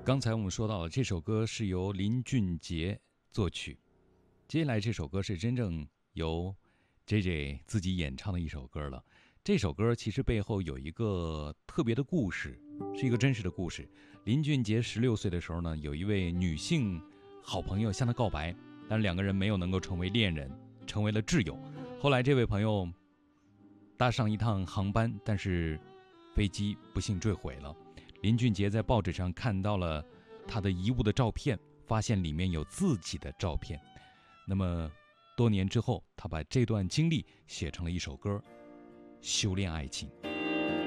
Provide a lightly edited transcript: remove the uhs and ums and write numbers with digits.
刚才我们说到了，这首歌是由林俊杰作曲，接下来这首歌是真正由 JJ 自己演唱的一首歌了。这首歌其实背后有一个特别的故事，是一个真实的故事。林俊杰16岁的时候呢，有一位女性好朋友向他告白，但是两个人没有能够成为恋人，成为了挚友。后来这位朋友搭上一趟航班，但是飞机不幸坠毁了。林俊杰在报纸上看到了他的遗物的照片，发现里面有自己的照片。那么多年之后，他把这段经历写成了一首歌，修炼爱情。